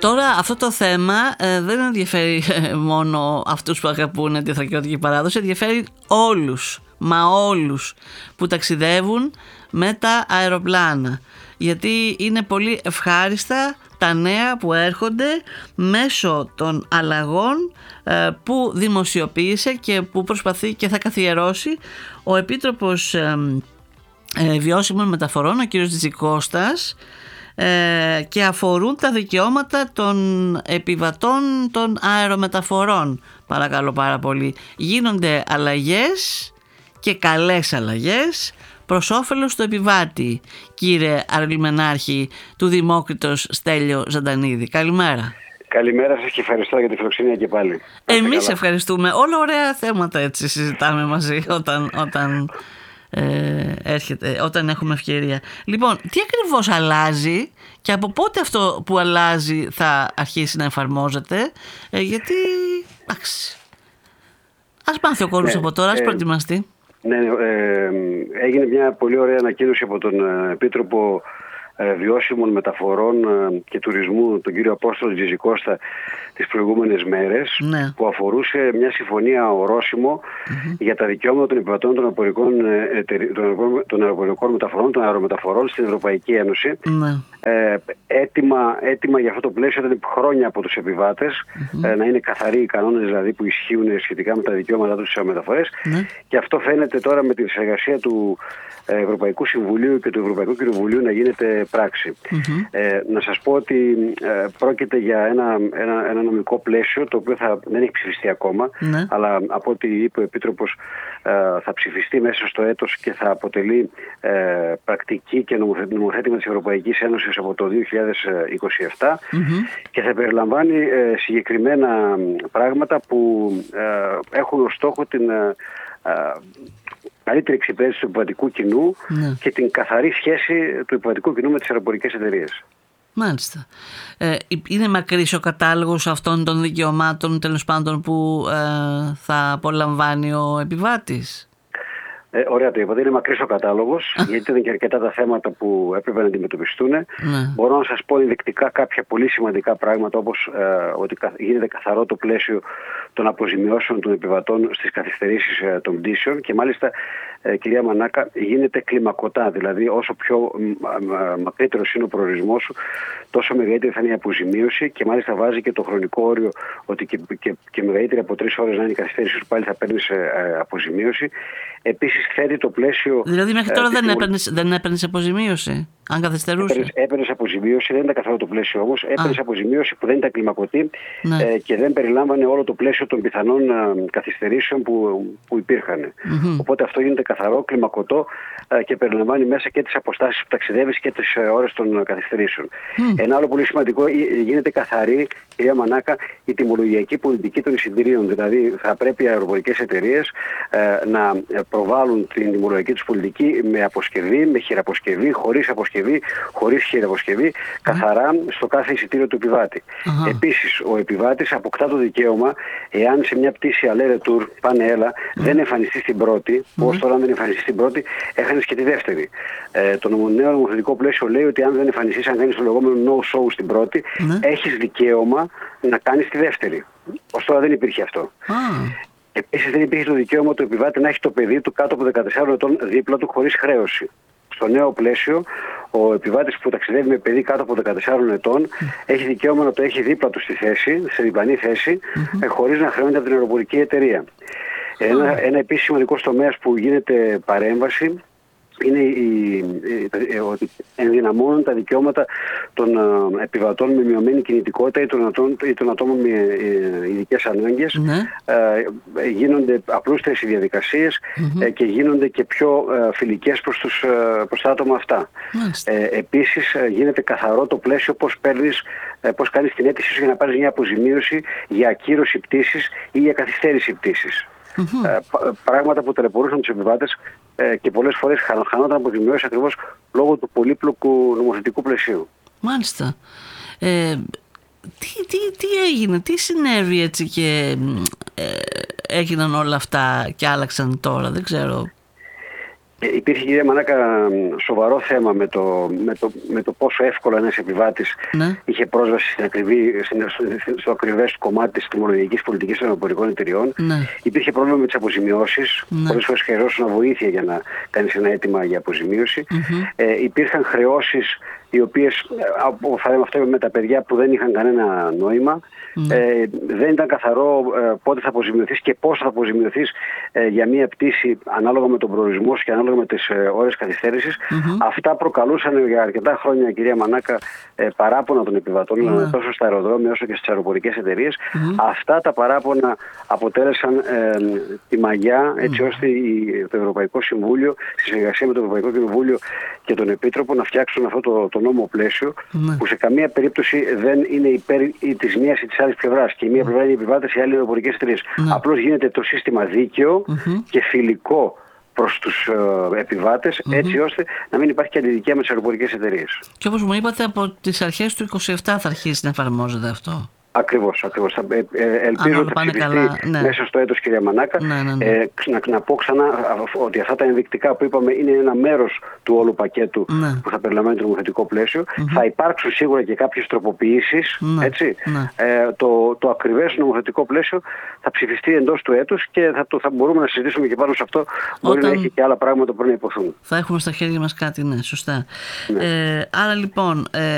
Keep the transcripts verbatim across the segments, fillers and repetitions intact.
Τώρα αυτό το θέμα ε, δεν ενδιαφέρει μόνο αυτούς που αγαπούν τη στρατιωτική παράδοση, ενδιαφέρει όλους, μα όλους που ταξιδεύουν με τα αεροπλάνα. Γιατί είναι πολύ ευχάριστα τα νέα που έρχονται μέσω των αλλαγών ε, που δημοσιοποίησε και που προσπαθεί και θα καθιερώσει ο Επίτροπος ε, ε, Βιώσιμων Μεταφορών, ο κύριος Τζικώστας, ε, και αφορούν τα δικαιώματα των επιβατών των αερομεταφορών. Παρακαλώ πάρα πολύ. Γίνονται αλλαγές και καλές αλλαγές προς όφελος του επιβάτη, κύριε Αρλιμενάρχη του Δημόκριτος Στέλιο Ζαντανίδη. Καλημέρα. Καλημέρα σας και ευχαριστώ για τη φιλοξενία και πάλι. Εμείς ευχαριστούμε. Όλα ωραία θέματα έτσι συζητάμε μαζί όταν, όταν, ε, έρχεται, όταν έχουμε ευκαιρία. Λοιπόν, τι ακριβώς αλλάζει και από πότε αυτό που αλλάζει θα αρχίσει να εφαρμόζεται, ε, γιατί εντάξει, ας μάθει ο κόσμος ναι, από τώρα, ας ε, προετοιμαστεί. Ναι, ε, έγινε μια πολύ ωραία ανακοίνωση από τον Επίτροπο Βιώσιμων Μεταφορών και Τουρισμού, τον κύριο Απόστολο Τζιζικώστα, τις προηγούμενες μέρες, ναι. που αφορούσε μια συμφωνία ορόσημο mm-hmm. για τα δικαιώματα των επιβατών των αεροπορικών, των αεροπορικών μεταφορών, των αερομεταφορών στην Ευρωπαϊκή Ένωση. Ναι. Ε, έτοιμα, έτοιμα για αυτό το πλαίσιο ήταν χρόνια από τους επιβάτες, mm-hmm. ε, να είναι καθαροί οι κανόνες δηλαδή που ισχύουν σχετικά με τα δικαιώματά τους στις αερομεταφορές. Mm-hmm. Και αυτό φαίνεται τώρα με τη συνεργασία του Ευρωπαϊκού Συμβουλίου και του Ευρωπαϊκού Κοινοβουλίου να γίνεται πράξη. Mm-hmm. Ε, να σας πω ότι ε, πρόκειται για ένα, ένα, ένα νομικό πλαίσιο το οποίο θα, δεν έχει ψηφιστεί ακόμα, mm-hmm. αλλά από ό,τι είπε ο Επίτροπος ε, θα ψηφιστεί μέσα στο έτος και θα αποτελεί ε, πρακτική και νομοθέτημα της Ευρωπαϊκής Ένωσης από το δύο χιλιάδες είκοσι επτά mm-hmm. και θα περιλαμβάνει ε, συγκεκριμένα πράγματα που ε, έχουν ως στόχο την ε, ε, καλύτερη εξυπηρέτηση του επιβατικού κοινού ναι. και την καθαρή σχέση του επιβατικού κοινού με τις αεροπορικές εταιρείες. Μάλιστα. Ε, είναι μακρύς ο κατάλογος αυτών των δικαιωμάτων τέλος πάντων που ε, θα απολαμβάνει ο επιβάτης? Ε, ωραία το είπατε, είναι μακρύς ο κατάλογος, γιατί ήταν και αρκετά τα θέματα που έπρεπε να αντιμετωπιστούν. Ναι. Μπορώ να σας πω ενδεικτικά κάποια πολύ σημαντικά πράγματα, όπως ε, ότι γίνεται καθαρό το πλαίσιο των αποζημιώσεων των επιβατών στις καθυστερήσεις ε, των πτήσεων και μάλιστα, ε, κυρία Μανάκα, γίνεται κλιμακωτά. Δηλαδή, όσο πιο μακρύτερος είναι ο προορισμός σου, τόσο μεγαλύτερη θα είναι η αποζημίωση και μάλιστα βάζει και το χρονικό όριο ότι και, και, και μεγαλύτερη από τρεις ώρες να είναι η καθυστέρηση σου, πάλι θα παίρνεις ε, αποζημίωση. Επίσης, θέτει το πλαίσιο. Δηλαδή, μέχρι τώρα ε, δεν, έπαιρνες, δεν έπαιρνες αποζημίωση, αν καθυστερούσε. Έπαιρνες αποζημίωση, δεν ήταν καθαρό το πλαίσιο όμως. Έπαιρνες αποζημίωση που δεν ήταν κλιμακωτή ναι. ε, και δεν περιλάμβανε όλο το πλαίσιο των πιθανών ε, καθυστερήσεων που, που υπήρχαν. Mm-hmm. Οπότε αυτό γίνεται καθαρό, κλιμακωτό ε, και περιλαμβάνει μέσα και τις αποστάσεις που ταξιδεύεις και τις ε, ώρες των καθυστερήσεων. Mm. Ένα άλλο πολύ σημαντικό, γίνεται καθαρή, κυρία Μανάκα, η τιμολογιακή πολιτική των εισιτηρίων. Δηλαδή, θα πρέπει οι αεροπορικές εταιρείες ε, να προβάλλουν την τιμολογιακή τους πολιτική με αποσκευή, με χειραποσκευή, χωρίς αποσκευή, χωρίς χειραποσκευή, mm. καθαρά στο κάθε εισιτήριο του επιβάτη. Uh-huh. Επίσης, ο επιβάτης αποκτά το δικαίωμα, εάν σε μια πτήση aller retour, πάνε έλα, mm. δεν εμφανιστεί στην πρώτη, mm. όπως τώρα αν δεν εμφανιστεί στην πρώτη, έχανες και τη δεύτερη. Ε, το νέο νομοθετικό πλαίσιο λέει ότι αν δεν εμφανιστείς, αν κάνεις το λεγόμενο no-show στην πρώτη, mm. έχεις δικαίωμα να κάνεις τη δεύτερη. Ως τώρα δεν υπήρχε αυτό. Uh. Επίσης, δεν υπήρχε το δικαίωμα του επιβάτη να έχει το παιδί του κάτω από δεκατεσσάρων ετών δίπλα του χωρίς χρέωση. Στο νέο πλαίσιο, ο επιβάτης που ταξιδεύει με παιδί κάτω από δεκατεσσάρων ετών mm. έχει δικαίωμα να το έχει δίπλα του στη θέση, σε διπλανή θέση, mm-hmm. χωρίς να χρεώνεται από την αεροπορική εταιρεία. Mm. Ένα, ένα επίσης σημαντικό τομέας που γίνεται παρέμβαση είναι ότι ενδυναμώνουν τα δικαιώματα των επιβατών με μειωμένη κινητικότητα ή των, ατόμων, ή των ατόμων με ειδικές ανάγκες. Ναι. Ε, γίνονται απλούστερες οι διαδικασίες mm-hmm. ε, και γίνονται και πιο ε, φιλικές προς, τους, ε, προς τα άτομα αυτά. Ε, επίσης ε, γίνεται καθαρό το πλαίσιο πώς, παίρνεις, ε, πώς κάνεις την αίτηση σου για να πάρεις μια αποζημίωση για ακύρωση πτήσης ή για καθυστέρηση πτήσης. Mm-hmm. Ε, πράγματα που ταλαιπωρούσαν τους επιβάτες ε, και πολλές φορές χανόταν αποζημιώσεις ακριβώς λόγω του πολύπλοκου νομοθετικού πλαισίου. Μάλιστα. Ε, τι, τι, τι έγινε, τι συνέβη έτσι και ε, έγιναν όλα αυτά και άλλαξαν τώρα, δεν ξέρω. Υπήρχε, κυρία Μανάκα, σοβαρό θέμα με το, με το, με το πόσο εύκολα ένας επιβάτης ναι. είχε πρόσβαση στην ακριβή, στην, στο ακριβές κομμάτι της τιμολογικής πολιτικής των αεροπορικών εταιριών. Ναι. Υπήρχε πρόβλημα με τις αποζημιώσεις. Ναι. Πολλές φορές χρειαζόταν βοήθεια για να κάνεις ένα αίτημα για αποζημίωση. Mm-hmm. Ε, υπήρχαν χρεώσεις οι οποίες, θα λέμε αυτό με τα παιδιά που δεν είχαν κανένα νόημα. Mm. Ε, δεν ήταν καθαρό ε, πότε θα αποζημιωθείς και πώς θα αποζημιωθείς ε, για μία πτήση ανάλογα με τον προορισμό και ανάλογα με τις ε, ώρες καθυστέρησης. Mm-hmm. Αυτά προκαλούσαν για αρκετά χρόνια, κυρία Μανάκα, ε, παράπονα των επιβατών, mm. τόσο στα αεροδρόμια όσο και στις αεροπορικές εταιρείες. Mm-hmm. Αυτά τα παράπονα αποτέλεσαν ε, τη μαγιά, έτσι mm. ώστε η, το Ευρωπαϊκό Συμβούλιο, στη συνεργασία με το Ευρωπαϊκό Κοινοβούλιο και τον Επίτροπο, να φτιάξουν αυτό το, το νόμο πλαίσιο, mm. που σε καμία περίπτωση δεν είναι υπέρ της μίας ή της άλλης πλευράς. Και η μία πλευρά είναι οι επιβάτες, οι άλλοι οι αεροπορικές εταιρείες. Mm. Απλώς γίνεται το σύστημα δίκαιο mm-hmm. και φιλικό προς τους ε, επιβάτες, mm-hmm. έτσι ώστε να μην υπάρχει και αντιδικία με τις αεροπορικές εταιρείες. Και όπως μου είπατε, από τις αρχές του είκοσι επτά θα αρχίσει να εφαρμόζεται αυτό. Ακριβώς, ακριβώς. Ε, ε, ελπίζω ότι θα ψηφιστεί καλά, ναι. μέσα στο έτος, κυρία Μανάκα. Ναι, ναι, ναι. Ε, να, να πω ξανά ότι αυτά τα ενδεικτικά που είπαμε είναι ένα μέρος του όλου πακέτου ναι. που θα περιλαμβάνει το νομοθετικό πλαίσιο. Mm-hmm. Θα υπάρξουν σίγουρα και κάποιες τροποποιήσεις. Ναι, έτσι. Ναι. Ε, το, το ακριβές νομοθετικό πλαίσιο θα ψηφιστεί εντός του έτους και θα, το, θα μπορούμε να συζητήσουμε και πάνω σε αυτό. Μπορεί Όταν... να έχει και άλλα πράγματα που πρέπει να υποθούν. Θα έχουμε στα χέρια μας κάτι, ναι, σωστά. Ναι. Ε, άρα λοιπόν, ε,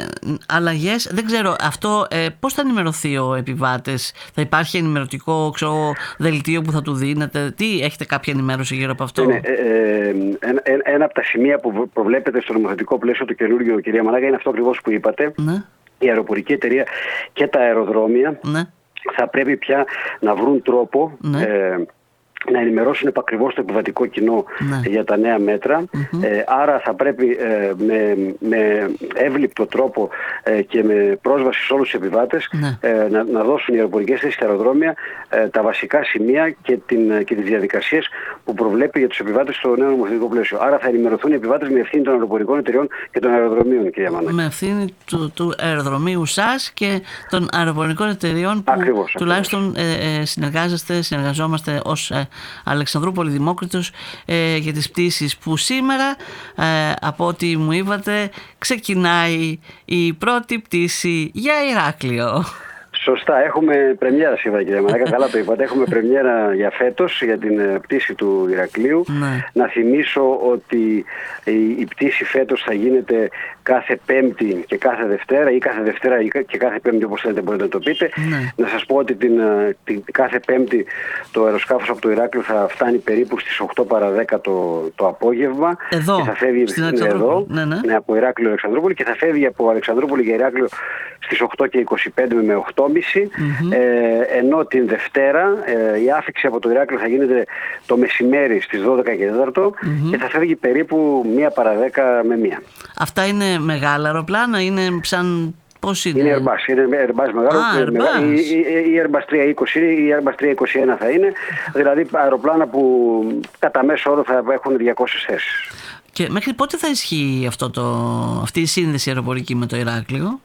αλλαγές, δεν ξέρω αυτό ε, πώς θα ενημερωθεί ο επιβάτης, θα υπάρχει ενημερωτικό ξέρω, δελτίο που θα του δίνετε, τι έχετε κάποια ενημέρωση γύρω από αυτό? Ναι, ε, ε, ένα, ένα από τα σημεία που προβλέπεται στο νομοθετικό πλαίσιο του καινούργιου, κυρία Μανάκα, είναι αυτό ακριβώς που είπατε. Ναι. Η αεροπορική εταιρεία και τα αεροδρόμια ναι. θα πρέπει πια να βρουν τρόπο ναι. ε, να ενημερώσουν επακριβώς το επιβατικό κοινό ναι. για τα νέα μέτρα. Mm-hmm. Ε, άρα θα πρέπει ε, με, με εύληπτο τρόπο ε, και με πρόσβαση σε όλους τους επιβάτες ναι. ε, να, να δώσουν οι αεροπορικές θέσεις στα αεροδρόμια ε, τα βασικά σημεία και, την, και τις διαδικασίες που προβλέπει για τους επιβάτες στο νέο νομοθετικό πλαίσιο. Άρα θα ενημερωθούν οι επιβάτες με ευθύνη των αεροπορικών εταιριών και των αεροδρομίων, κυρία Μανάκα. Με ευθύνη του, του αεροδρομίου σας και των αεροπορικών εταιριών που ακριβώς, τουλάχιστον ε, ε, συνεργάζεστε, συνεργαζόμαστε ως ε, Αλεξανδρούπολη Δημόκριτος ε, για τις πτήσεις που σήμερα ε, από ό,τι μου είπατε ξεκινάει η πρώτη πτήση για Ηράκλειο. Σωστά, έχουμε πρεμιέρα σήμερα, κυρία Μανάκα, καλά το είπατε. Έχουμε πρεμιέρα για φέτος, για την πτήση του Ηρακλείου. Ναι. Να θυμίσω ότι η, η πτήση φέτος θα γίνεται κάθε Πέμπτη και κάθε Δευτέρα ή κάθε Δευτέρα και κάθε Πέμπτη, όπως θέλετε μπορείτε να το πείτε. Ναι. Να σας πω ότι την, την, κάθε Πέμπτη το αεροσκάφος από το Ηράκλειο θα φτάνει περίπου στις οκτώ παρά δέκα το, το απόγευμα. Εδώ, και θα φεύγει στην εδώ, ναι, ναι. Ναι, από Ηράκλειο Αλεξανδρούπολη και θα φεύγει από Αλεξανδρούπολη για Ηράκλειο στις οκτώ και είκοσι πέντε με οκτώ και μισή. Mm-hmm. Ε, ενώ την Δευτέρα ε, η άφηξη από το Ηράκλειο θα γίνεται το μεσημέρι στις δώδεκα και τέσσερα mm-hmm. και θα φεύγει περίπου μία παρά δέκα με μία. Αυτά είναι μεγάλα αεροπλάνα, είναι σαν... Πώς είναι? Είναι Airbus, είναι Airbus μεγάλο. Ah, Airbus. Η, η, η Airbus τριακόσια είκοσι ή η Airbus τριακόσια είκοσι ένα θα είναι, δηλαδή αεροπλάνα που κατά μέσο όρο θα έχουν διακόσιες θέσεις. Και μέχρι πότε θα ισχύει αυτό το, αυτή η σύνδεση αεροπορική με το Ηράκλειο?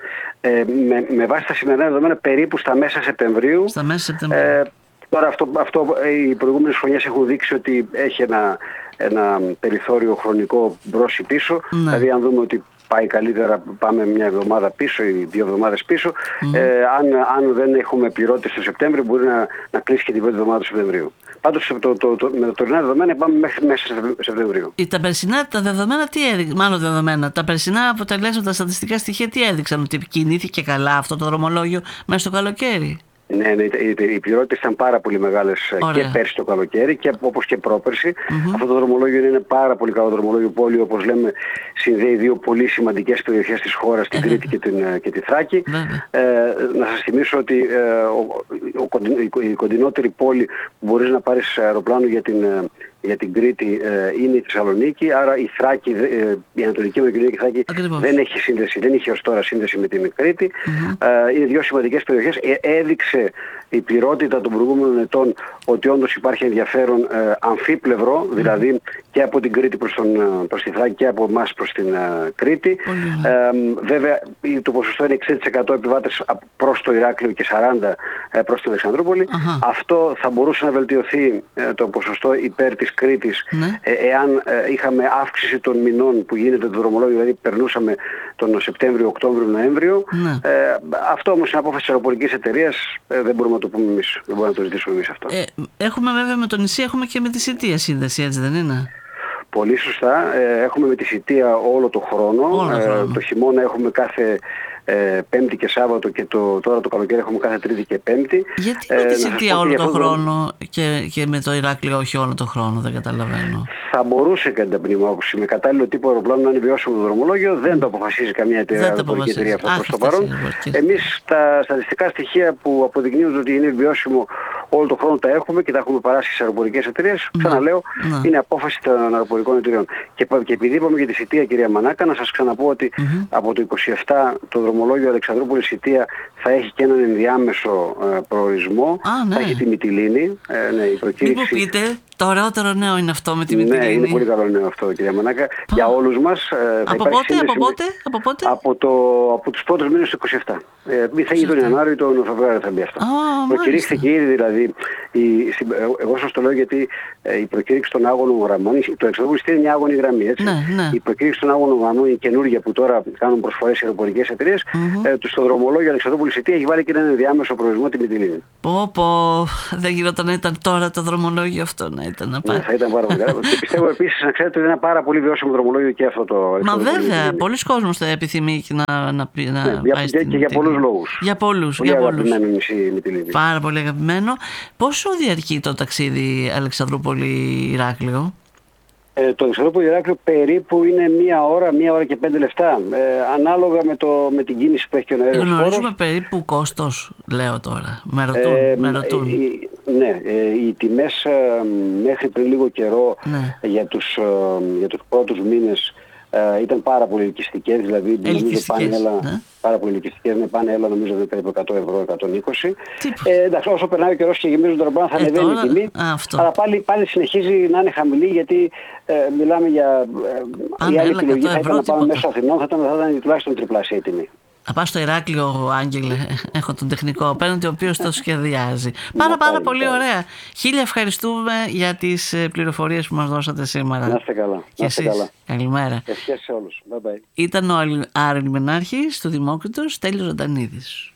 Ε, με, με βάση τα σημερινά δεδομένα περίπου στα μέσα Σεπτεμβρίου. Στα μέσα Σεπτεμβρίου. Ε, τώρα αυτό, αυτό οι προηγούμενες χρονιές έχουν δείξει ότι έχει ένα, ένα περιθώριο χρονικό μπρος ή πίσω. Ναι. Δηλαδή αν δούμε ότι πάει καλύτερα, πάμε μια εβδομάδα πίσω ή δύο εβδομάδες πίσω. Mm. Ε, αν, αν δεν έχουμε πληρότητες το Σεπτέμβριο, μπορεί να, να κλείσει και την πρώτη εβδομάδα του Σεπτεμβρίου. Πάντως το, το, το, με τα τωρινά δεδομένα πάμε μέχρι μέσα Σεπτεμβρίου. Τα περσινά τα δεδομένα τι έδειξαν, μάλλον δεδομένα, τα περσινά αποτελέσματα, τα στατιστικά στοιχεία τι έδειξαν, ότι κινήθηκε καλά αυτό το δρομολόγιο μέσα στο καλοκαίρι? Ναι, ναι, οι πληρότητες ήταν πάρα πολύ μεγάλες. Ωραία. Και πέρσι το καλοκαίρι και όπως και πρόπερσι. Mm-hmm. Αυτό το δρομολόγιο είναι ένα πάρα πολύ καλό δρομολόγιο που όλοι, όπως λέμε, συνδέει δύο πολύ σημαντικές περιοχές της χώρας, την Κρήτη και, την, και τη Θράκη. Ε, να σας θυμίσω ότι ε, ο, ο, η κοντινότερη πόλη που μπορείς να πάρεις αεροπλάνο για την, για την Κρήτη ε, είναι η Θεσσαλονίκη, άρα η Θράκη, ε, η Ανατολική Μακεδονία Θράκη Ακριβώς. δεν έχει σύνδεση, δεν είχε ως τώρα σύνδεση με την Κρήτη. Mm-hmm. Ε, είναι δύο σημαντικές περιοχές. Ε, έδειξε η πληρότητα των προηγούμενων ετών ότι όντως υπάρχει ενδιαφέρον ε, αμφίπλευρο, mm-hmm. δηλαδή και από την Κρήτη προς, τον, προς τη Θράκη και από εμάς προς την uh, Κρήτη. Mm-hmm. Ε, βέβαια το ποσοστό είναι εξήντα τοις εκατό επιβάτες προς το Ηράκλειο και σαράντα τοις εκατό προς την Αλεξανδρούπολη. Mm-hmm. Αυτό θα μπορούσε να βελτιωθεί ε, το ποσοστό υπέρ της Κρήτης, ναι. ε, εάν ε, είχαμε αύξηση των μηνών που γίνεται το δρομολόγιο, δηλαδή περνούσαμε τον Σεπτέμβριο, Οκτώβριο, Νοέμβριο. Ναι. Ε, αυτό όμως είναι απόφαση της αεροπορικής εταιρείας, ε, δεν μπορούμε να το πούμε εμείς, δεν μπορούμε να το ζητήσουμε εμείς αυτό. Ε, έχουμε βέβαια με το νησί, έχουμε και με τη Σιτία σύνδεση, έτσι δεν είναι? Πολύ σωστά. Ε, έχουμε με τη Σιτία όλο το χρόνο. Όλο το, χρόνο. Ε, το χειμώνα έχουμε κάθε ε, Πέμπτη και Σάββατο και το, τώρα το καλοκαίρι έχουμε κάθε Τρίτη και Πέμπτη. Γιατί με ε, τη Σιτία όλο το χρόνο το... και, και με το Ηράκλειο όχι όλο το χρόνο, δεν καταλαβαίνω. Θα μπορούσε κατά την πνεύμα άποψη με κατάλληλο τύπο αεροπλάνου να είναι βιώσιμο το δρομολόγιο. Δεν το αποφασίζει καμία εταιρεία, αεροπορική εταιρεία αυτό προς το παρόν. Εμείς τα στατιστικά στοιχεία που αποδεικνύουν ότι είναι βιώσιμο όλο τον χρόνο τα έχουμε και τα έχουμε παράσει στις αεροπορικές εταιρείες. Ναι. Ξαναλέω, Ναι. είναι απόφαση των αεροπορικών εταιρείων. Και, και επειδή είπαμε για τη Σιτία, κυρία Μανάκα, να σας ξαναπώ ότι Mm-hmm. από το είκοσι επτά το δρομολόγιο Αλεξανδρούπολη-Σιτία θα έχει και έναν ενδιάμεσο ε, προορισμό. Α, ναι. Θα έχει τη Μυτιλήνη. Ε, ναι, η προκήρυξη... Μην μου πείτε, το ωραιότερο νέο είναι αυτό με τη Μυτιλήνη. Ναι, είναι πολύ καλό νέο αυτό, κυρία Μανάκα. Πα. Για όλους μας. Ε, από, πότε, από πότε, από πότε? Από, το, από τους πρώτους μήνες του είκοσι επτά. Ε, θα γίνει τον Ιανουάριο ή τον Φεβρουάριο θα μπει αυτό. Oh, προκηρύχθηκε ήδη δηλαδή. Η, εγώ σας το λέω γιατί ε, η προκήρυξη των άγωνων γραμμών, το Αλεξανδρούπολη είναι μια άγωνη γραμμή, έτσι. Ναι, ναι. Η προκήρυξη των άγωνων γραμμών, η καινούργια που τώρα κάνουν προσφορές σε αεροπορικές εταιρείες, mm-hmm. ε, στο δρομολόγιο Αλεξανδρούπολη-Σιτία έχει βάλει και έναν ενδιάμεσο προορισμό τη Μυτιλήνη. Πω πω, δεν γινόταν να ήταν τώρα το δρομολόγιο αυτό να ήταν να πάει. Ναι, θα ήταν πάρα πολύ καλά. Και πιστεύω επίσης να ξέρετε ότι είναι ένα πάρα πολύ βιώσιμο δρομολόγιο και αυτό το. Μα βέβαια, πολλοί κόσμος θα επιθυμεί και να, να, πει, να ναι, πάει και, και για πολλούς λόγους. Για πολλούς. Πολύ για αγαπημένο νησί Μυτιλήνη. Πάρα πολύ αγαπημένο. Πόσο διαρκεί το ταξίδι Αλεξανδρούπολη-Ηράκλειο? Ε, το Αλεξανδρούπολη-Ηράκλειο περίπου είναι μία ώρα, μία ώρα και πέντε λεπτά. Ε, ανάλογα με, το, με την κίνηση που έχει και ο αέριος χώρος. Γνωρίζουμε περίπου κόστος, λέω τώρα. Με ρωτούν. Ε, με ρωτούν. Ε, ναι, ε, οι τιμές ε, μέχρι πριν λίγο καιρό ναι. για, τους, ε, για τους πρώτους μήνες ε, ήταν πάρα πολύ ελκυστικές. Δηλαδή νομίζω πάνε έλα, ναι. πάρα πολύ ελκυστικές. Ναι, πάνε έλα νομίζω περίπου εκατό ευρώ, εκατόν είκοσι. Ε, εντάξει, όσο περνάει ο καιρός και γεμίζουν το αεροπλάνο θα ανεβαίνει η τιμή. Α, αλλά πάλι, πάλι συνεχίζει να είναι χαμηλή γιατί ε, μιλάμε για ε, η άλλη επιλογή θα ήταν να πάμε μέσω Αθηνών, θα ήταν, θα ήταν τουλάχιστον τριπλάσια η τιμή. Να πάω στο Ηράκλειο, Άγγελε, έχω τον τεχνικό απέναντι ο οποίος το σχεδιάζει. Πάρα πάρα πολύ ωραία. Χίλια ευχαριστούμε για τις πληροφορίες που μας δώσατε σήμερα. Να είστε καλά. Και εσείς. Καλά. Καλημέρα. Ευχές σε όλους. Bye bye. Ήταν ο Άρη Λιμενάρχης του Δημόκριτος, Στέλιος Ζωντανίδης.